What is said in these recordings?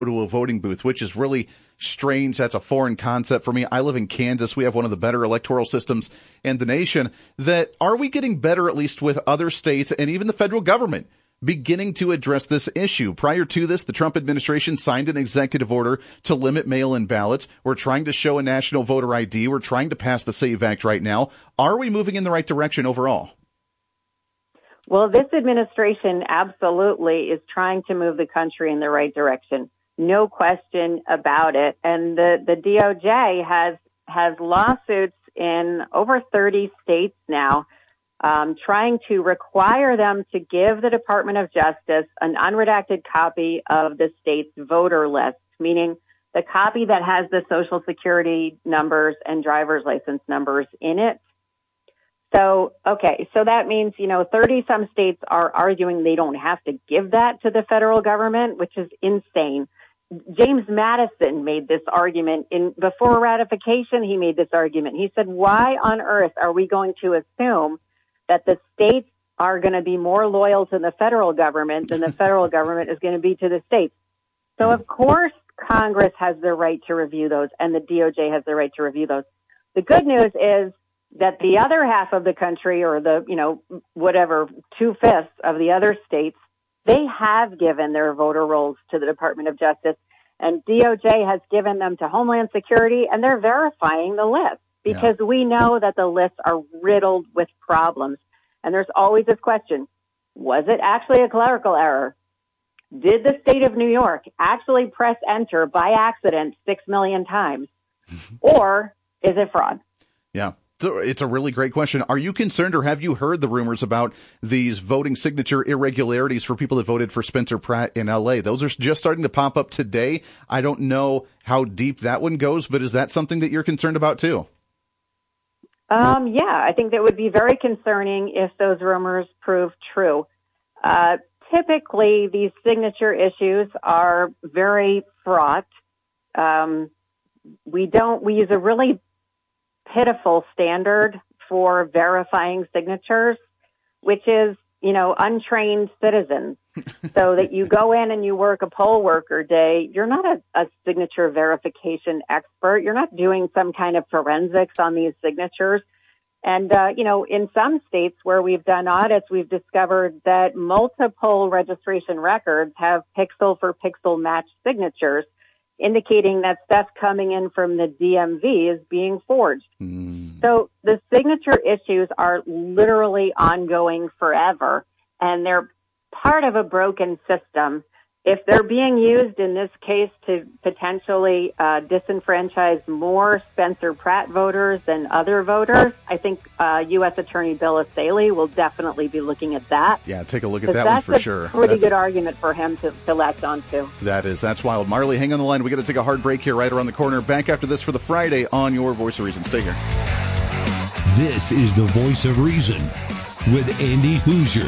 to a voting booth, which is really strange. That's a foreign concept for me. I live in Kansas. We have one of the better electoral systems in the nation. That are we getting better, at least with other states and even the federal government, beginning to address this issue? Prior to this, the Trump administration signed an executive order to limit mail-in ballots. We're trying to show a national voter ID. We're trying to pass the SAVE Act right now. Are we moving in the right direction overall? Well, this administration absolutely is trying to move the country in the right direction. No question about it. And the DOJ has lawsuits in over 30 states now, trying to require them to give the Department of Justice an unredacted copy of the state's voter list, meaning the copy that has the Social Security numbers and driver's license numbers in it. So that means, 30 some states are arguing they don't have to give that to the federal government, which is insane. James Madison made this argument before ratification. He made this argument. He said, why on earth are we going to assume that the states are going to be more loyal to the federal government than the federal government is going to be to the states? So of course, Congress has the right to review those and the DOJ has the right to review those. The good news is that the other half of the country, or the, 2/5 of the other states, they have given their voter rolls to the Department of Justice, and DOJ has given them to Homeland Security, and they're verifying the list because we know that the lists are riddled with problems. And there's always this question, was it actually a clerical error? Did the state of New York actually press enter by accident 6 million times? Or is it fraud? Yeah. It's a really great question. Are you concerned, or have you heard the rumors about these voting signature irregularities for people that voted for Spencer Pratt in L.A.? Those are just starting to pop up today. I don't know how deep that one goes, but is that something that you're concerned about too? Yeah, I think that would be very concerning if those rumors prove true. Typically, these signature issues are very fraught. We use a really pitiful standard for verifying signatures, which is, untrained citizens. So that you go in and you work a poll worker day, you're not a signature verification expert. You're not doing some kind of forensics on these signatures. And, in some states where we've done audits, we've discovered that multiple registration records have pixel for pixel matched signatures, indicating that stuff coming in from the DMV is being forged. So the signature issues are literally ongoing forever, and they're part of a broken system. If they're being used in this case to potentially disenfranchise more Spencer Pratt voters than other voters, I think U.S. Attorney Bill Asaley will definitely be looking at that. Yeah, take a look at that one for sure. That's a pretty good argument for him to latch on to. That's wild. Marley, hang on the line. We got to take a hard break here right around the corner. Back after this for the Friday on Your Voice of Reason. Stay here. This is the Voice of Reason with Andy Hoosier.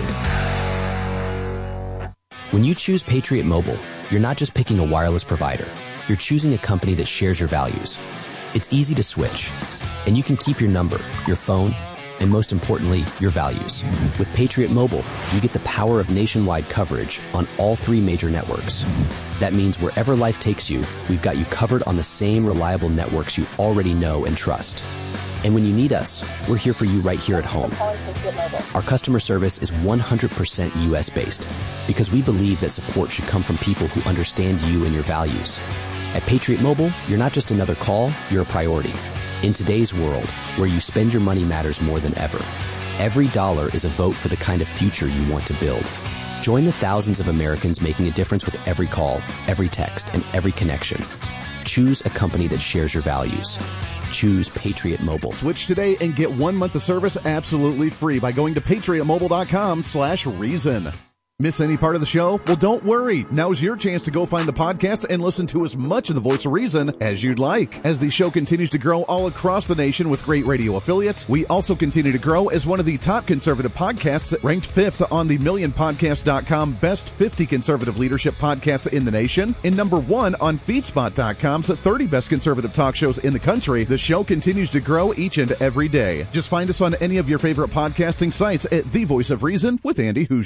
When you choose Patriot Mobile, you're not just picking a wireless provider. You're choosing a company that shares your values. It's easy to switch, and you can keep your number, your phone, and most importantly, your values. With Patriot Mobile, you get the power of nationwide coverage on all 3 major networks. That means wherever life takes you, we've got you covered on the same reliable networks you already know and trust. And when you need us, we're here for you right here at home. Our customer service is 100% U.S.-based because we believe that support should come from people who understand you and your values. At Patriot Mobile, you're not just another call, you're a priority. In today's world, where you spend your money matters more than ever, every dollar is a vote for the kind of future you want to build. Join the thousands of Americans making a difference with every call, every text, and every connection. Choose a company that shares your values. Choose Patriot Mobile. Switch today and get 1 month of service absolutely free by going to patriotmobile.com/reason. Miss any part of the show? Well, don't worry. Now's your chance to go find the podcast and listen to as much of the Voice of Reason as you'd like. As the show continues to grow all across the nation with great radio affiliates, we also continue to grow as one of the top conservative podcasts, ranked 5th on the MillionPodcast.com Best 50 Conservative Leadership Podcasts in the nation, and number 1 on FeedSpot.com's 30 Best Conservative Talk Shows in the country. The show continues to grow each and every day. Just find us on any of your favorite podcasting sites at The Voice of Reason with Andy Hoosier.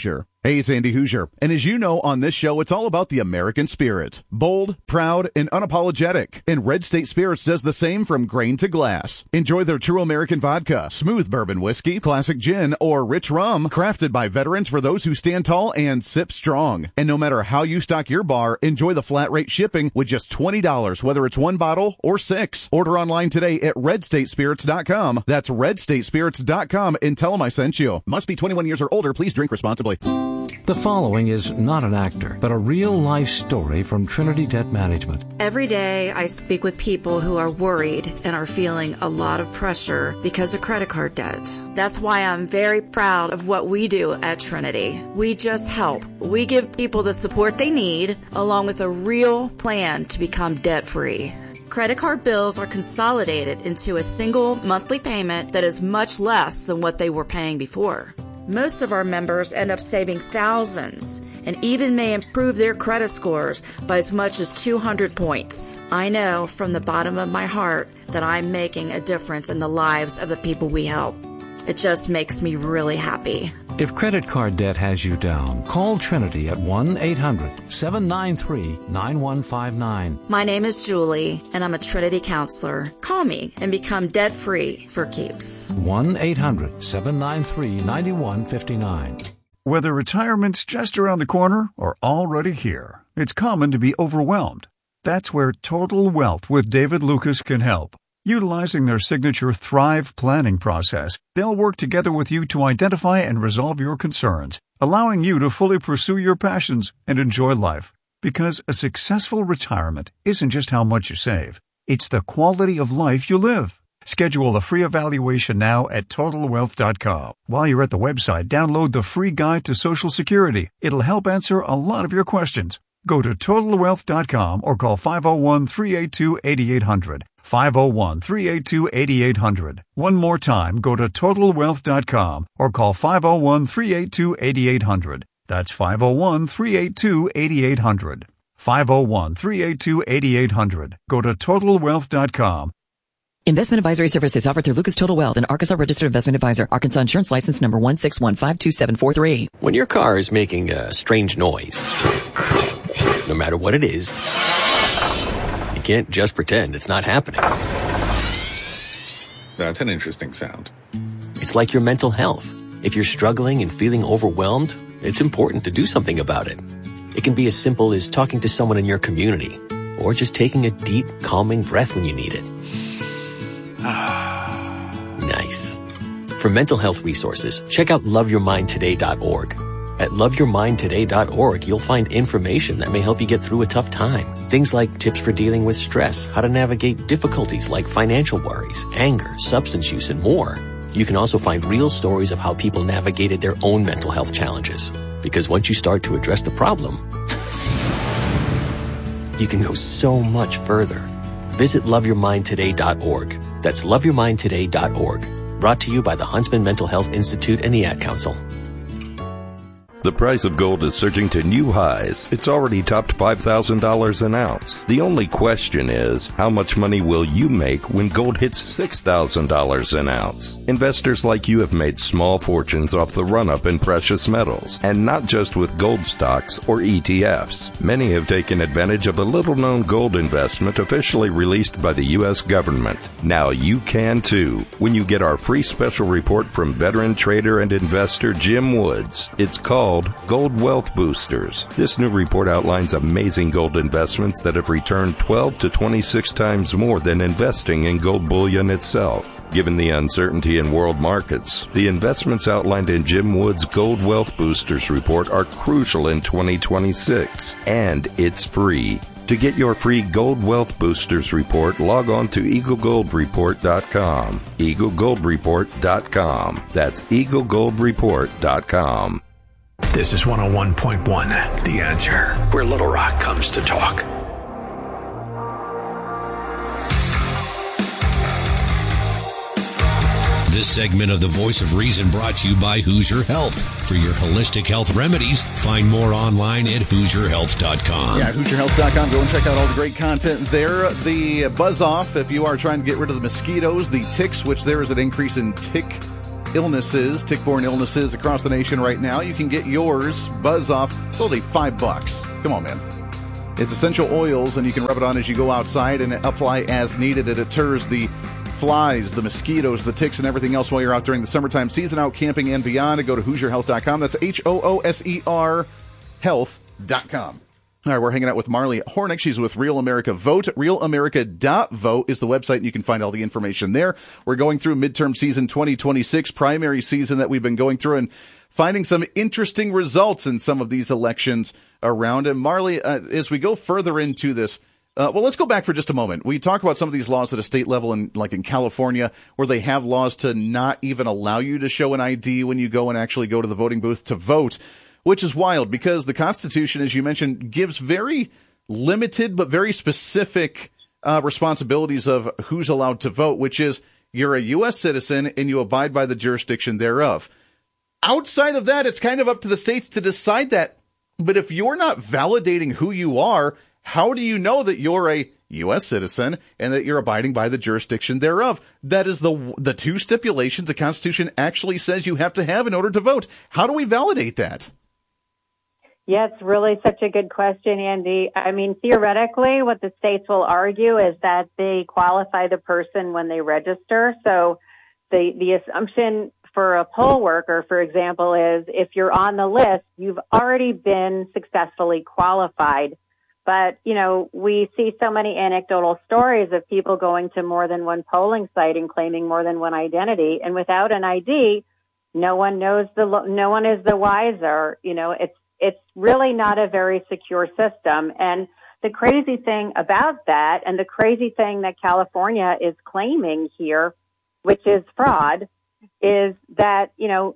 Hey, it's Andy Hoosier. And as you know, on this show, it's all about the American spirit. Bold, proud, and unapologetic. And Red State Spirits does the same from grain to glass. Enjoy their true American vodka, smooth bourbon whiskey, classic gin, or rich rum, crafted by veterans for those who stand tall and sip strong. And no matter how you stock your bar, enjoy the flat rate shipping with just $20, whether it's one bottle or 6. Order online today at redstatespirits.com. That's redstatespirits.com and tell them I sent you. Must be 21 years or older. Please drink responsibly. The following is not an actor, but a real-life story from Trinity Debt Management. Every day I speak with people who are worried and are feeling a lot of pressure because of credit card debt. That's why I'm very proud of what we do at Trinity. We just help. We give people the support they need, along with a real plan to become debt-free. Credit card bills are consolidated into a single monthly payment that is much less than what they were paying before. Most of our members end up saving thousands and even may improve their credit scores by as much as 200 points. I know from the bottom of my heart that I'm making a difference in the lives of the people we help. It just makes me really happy. If credit card debt has you down, call Trinity at 1-800-793-9159. My name is Julie, and I'm a Trinity counselor. Call me and become debt-free for keeps. 1-800-793-9159. Whether retirement's just around the corner or already here, it's common to be overwhelmed. That's where Total Wealth with David Lucas can help. Utilizing their signature Thrive planning process, they'll work together with you to identify and resolve your concerns, allowing you to fully pursue your passions and enjoy life. Because a successful retirement isn't just how much you save, it's the quality of life you live. Schedule a free evaluation now at TotalWealth.com. While you're at the website, download the free guide to Social Security. It'll help answer a lot of your questions. Go to TotalWealth.com or call 501-382-8800. 501-382-8800. One more time, go to TotalWealth.com or call 501-382-8800. That's 501-382-8800. 501-382-8800. Go to TotalWealth.com. Investment advisory services offered through Lucas Total Wealth, an Arkansas registered investment advisor. Arkansas Insurance License number 1615273. When your car is making a strange noise, no matter what it is, you can't just pretend it's not happening. That's an interesting sound. It's like your mental health. If you're struggling and feeling overwhelmed, it's important to do something about it. It can be as simple as talking to someone in your community, or just taking a deep, calming breath when you need it. Nice. For mental health resources, check out loveyourmindtoday.org. At loveyourmindtoday.org, you'll find information that may help you get through a tough time. Things like tips for dealing with stress, how to navigate difficulties like financial worries, anger, substance use, and more. You can also find real stories of how people navigated their own mental health challenges. Because once you start to address the problem, you can go so much further. Visit loveyourmindtoday.org. That's loveyourmindtoday.org. Brought to you by the Huntsman Mental Health Institute and the Ad Council. The price of gold is surging to new highs. It's already topped $5,000 an ounce. The only question is, how much money will you make when gold hits $6,000 an ounce? Investors like you have made small fortunes off the run-up in precious metals, and not just with gold stocks or ETFs. Many have taken advantage of a little-known gold investment officially released by the U.S. government. Now you can too, when you get our free special report from veteran trader and investor Jim Woods. It's called Gold Wealth Boosters. This new report outlines amazing gold investments that have returned 12 to 26 times more than investing in gold bullion itself. Given the uncertainty in world markets, the investments outlined in Jim Wood's Gold Wealth Boosters report are crucial in 2026, and it's free. To get your free Gold Wealth Boosters report, log on to EagleGoldReport.com. EagleGoldReport.com. That's EagleGoldReport.com. This is 101.1, The Answer, where Little Rock comes to talk. This segment of The Voice of Reason brought to you by Hoosier Health. For your holistic health remedies, find more online at HoosierHealth.com. Yeah, HoosierHealth.com. Go and check out all the great content there. The Buzz Off, if you are trying to get rid of the mosquitoes, the ticks, which there is an increase in tick illnesses, tick-borne illnesses across the nation right now. You can get yours, Buzz Off, only $5. Come on, man. It's essential oils, and you can rub it on as you go outside and apply as needed. It deters the flies, the mosquitoes, the ticks, and everything else while you're out during the summertime season, out camping and beyond. Go to HoosierHealth.com. That's HOOSER Health.com. All right, we're hanging out with Marley Hornick. She's with Real America Vote. RealAmerica.vote is the website, and you can find all the information there. We're going through midterm season 2026, primary season that we've been going through, and finding some interesting results in some of these elections around. And Marley, as we go further into this, well, let's go back for just a moment. We talk about some of these laws at a state level, like in California, where they have laws to not even allow you to show an ID when you go and actually go to the voting booth to vote, which is wild because the Constitution, as you mentioned, gives very limited but very specific responsibilities of who's allowed to vote, which is you're a U.S. citizen and you abide by the jurisdiction thereof. Outside of that, it's kind of up to the states to decide that. But if you're not validating who you are, how do you know that you're a U.S. citizen and that you're abiding by the jurisdiction thereof? That is the two stipulations the Constitution actually says you have to have in order to vote. How do we validate that? Yeah, it's really such a good question, Andy. I mean, theoretically, what the states will argue is that they qualify the person when they register. So the assumption for a poll worker, for example, is if you're on the list, you've already been successfully qualified. But, you know, we see so many anecdotal stories of people going to more than one polling site and claiming more than one identity. And without an ID, no one is the wiser. You know, it's really not a very secure system. And the crazy thing about that, and the crazy thing that California is claiming here, which is fraud, is that, you know,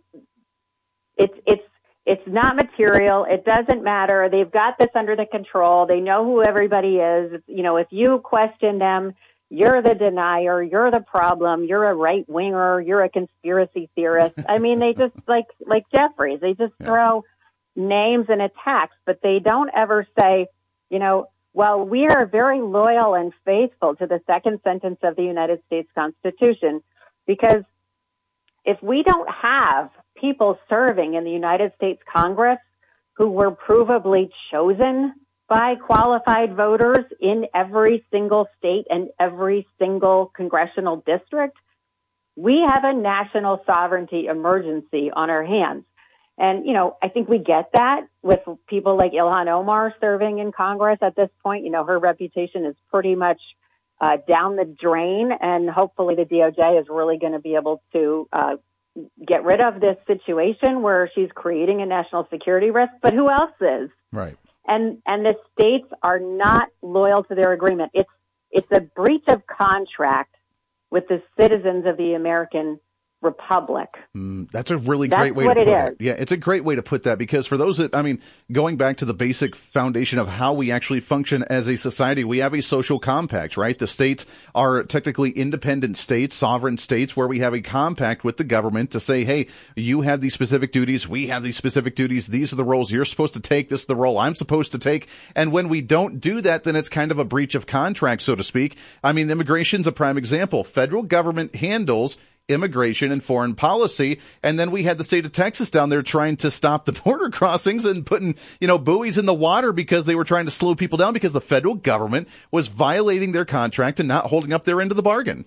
it's not material. It doesn't matter. They've got this under the control. They know who everybody is. You know, if you question them, you're the denier, you're the problem, you're a right winger, you're a conspiracy theorist. I mean, they just like Jeffries, they just throw names and attacks, but they don't ever say, you know, well, we are very loyal and faithful to the second sentence of the United States Constitution, because if we don't have people serving in the United States Congress who were provably chosen by qualified voters in every single state and every single congressional district, we have a national sovereignty emergency on our hands. And, you know, I think we get that with people like Ilhan Omar serving in Congress at this point. You know, her reputation is pretty much down the drain, and hopefully the DOJ is really going to be able to get rid of this situation where she's creating a national security risk. But who else is? Right. And the states are not loyal to their agreement. It's a breach of contract with the citizens of the American Republic. That's a really great way to put it. Yeah, it's a great way to put that, because for those that, I mean, going back to the basic foundation of how we actually function as a society, we have a social compact, right? The states are technically independent states, sovereign states, where we have a compact with the government to say, hey, you have these specific duties, we have these specific duties, these are the roles you're supposed to take, this is the role I'm supposed to take. And when we don't do that, then it's kind of a breach of contract, so to speak. I mean, immigration's a prime example. Federal government handles immigration and foreign policy, and then we had the state of Texas down there trying to stop the border crossings and putting, you know, buoys in the water because they were trying to slow people down because the federal government was violating their contract and not holding up their end of the bargain.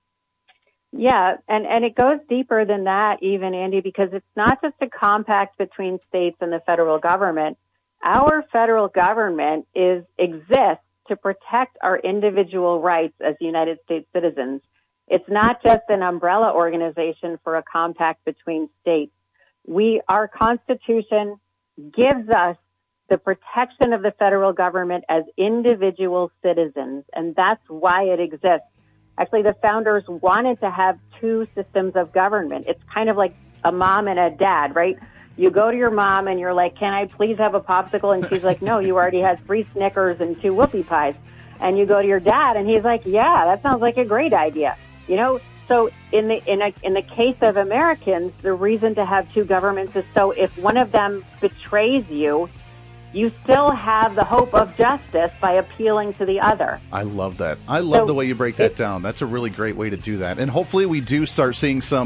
Yeah, and it goes deeper than that even, Andy, because it's not just a compact between states and the federal government. Our federal government exists to protect our individual rights as United States citizens. It's not just an umbrella organization for a compact between states. Our Constitution gives us the protection of the federal government as individual citizens, and that's why it exists. Actually, the founders wanted to have two systems of government. It's kind of like a mom and a dad, right? You go to your mom and you're like, can I please have a popsicle? And she's like, no, you already had 3 Snickers and 2 whoopie pies. And you go to your dad and he's like, yeah, that sounds like a great idea. You know, so in the case of Americans, the reason to have two governments is so if one of them betrays you, you still have the hope of justice by appealing to the other. I love that. I love the way you break that down. That's a really great way to do that. And hopefully we do start seeing some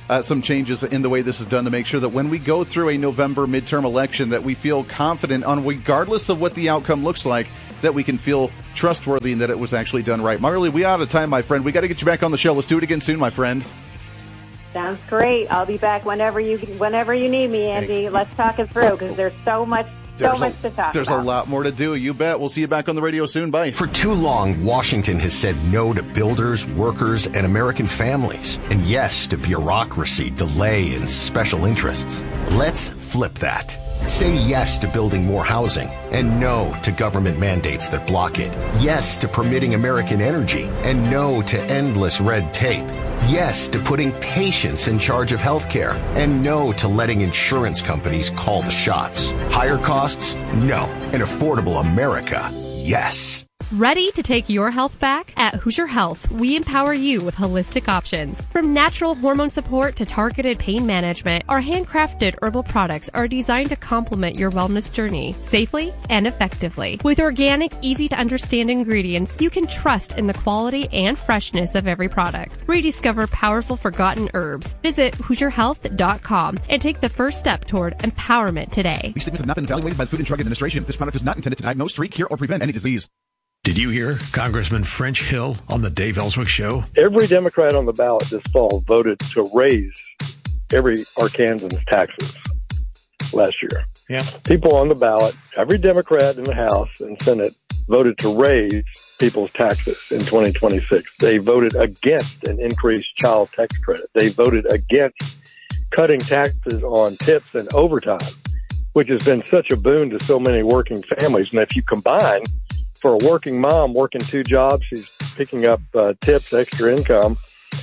some changes in the way this is done to make sure that when we go through a November midterm election that we feel confident on, regardless of what the outcome looks like, that we can feel trustworthy and that it was actually done right. Marley, we out of time, my friend. We got to get you back on the show. Let's do it again soon, my friend. Sounds great. I'll be back whenever you need me, Andy. Let's talk it through because there's so much to talk about. There's a lot more to do. You bet. We'll see you back on the radio soon. Bye. For too long, Washington has said no to builders, workers, and American families, and yes to bureaucracy, delay, and special interests. Let's flip that. Say yes to building more housing and no to government mandates that block it. Yes to permitting American energy and no to endless red tape. Yes to putting patients in charge of healthcare and no to letting insurance companies call the shots. Higher costs? No. An affordable America? Yes. Ready to take your health back? At Hoosier Health, we empower you with holistic options. From natural hormone support to targeted pain management, our handcrafted herbal products are designed to complement your wellness journey safely and effectively. With organic, easy-to-understand ingredients, you can trust in the quality and freshness of every product. Rediscover powerful forgotten herbs. Visit HoosierHealth.com and take the first step toward empowerment today. These statements have not been evaluated by the Food and Drug Administration. This product is not intended to diagnose, treat, cure, or prevent any disease. Did you hear Congressman French Hill on the Dave Ellswick Show? Every Democrat on the ballot this fall voted to raise every Arkansan's taxes last year. Yeah. People on the ballot, every Democrat in the House and Senate voted to raise people's taxes in 2026. They voted against an increased child tax credit. They voted against cutting taxes on tips and overtime, which has been such a boon to so many working families. And if you combine, for a working mom working two jobs, she's picking up tips, extra income,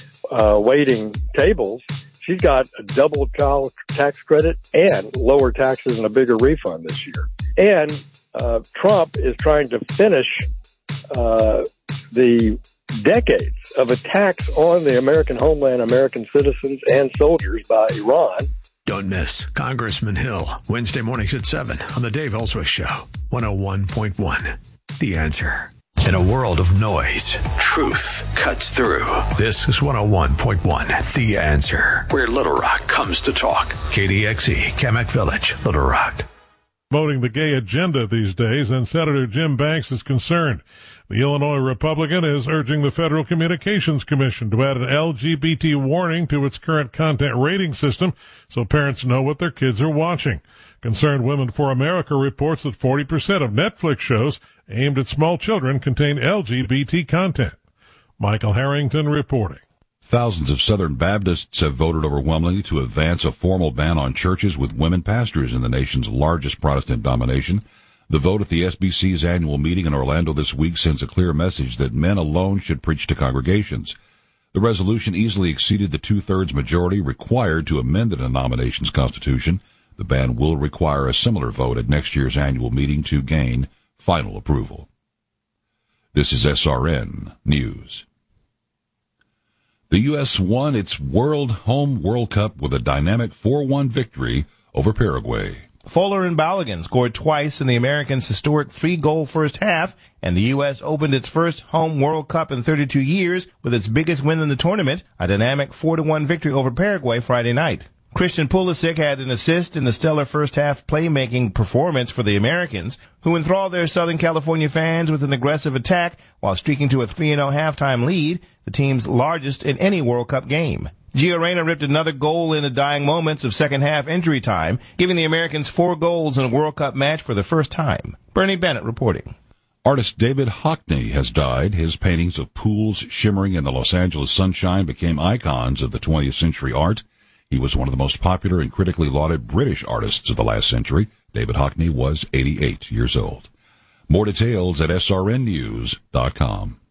waiting tables. She's got a double child tax credit and lower taxes and a bigger refund this year. And Trump is trying to finish the decades of attacks on the American homeland, American citizens, and soldiers by Iran. Don't miss Congressman Hill, Wednesday mornings at 7 on the Dave Ellswick Show, 101.1. The Answer. In a world of noise, truth cuts through. This is 101.1 The Answer, where Little Rock comes to talk. KDXE, Kamak Village, Little Rock. Promoting the gay agenda these days, and Senator Jim Banks is concerned. The Illinois Republican is urging the Federal Communications Commission to add an LGBT warning to its current content rating system so parents know what their kids are watching. Concerned Women for America reports that 40% of Netflix shows aimed at small children contain LGBT content. Michael Harrington reporting. Thousands of Southern Baptists have voted overwhelmingly to advance a formal ban on churches with women pastors in the nation's largest Protestant denomination. The vote at the SBC's annual meeting in Orlando this week sends a clear message that men alone should preach to congregations. The resolution easily exceeded the two-thirds majority required to amend the denomination's constitution. The ban will require a similar vote at next year's annual meeting to gain final approval. This is SRN News. The U.S. won its Home World Cup with a dynamic 4-1 victory over Paraguay. Fuller and Balogun scored twice in the Americans' historic 3-goal first half, and the U.S. opened its first home World Cup in 32 years with its biggest win in the tournament, a dynamic 4-1 victory over Paraguay Friday night. Christian Pulisic had an assist in the stellar first-half playmaking performance for the Americans, who enthralled their Southern California fans with an aggressive attack while streaking to a 3-0 halftime lead, the team's largest in any World Cup game. Gio Reyna ripped another goal in the dying moments of second-half injury time, giving the Americans 4 goals in a World Cup match for the first time. Bernie Bennett reporting. Artist David Hockney has died. His paintings of pools shimmering in the Los Angeles sunshine became icons of the 20th century art. He was one of the most popular and critically lauded British artists of the last century. David Hockney was 88 years old. More details at srnnews.com.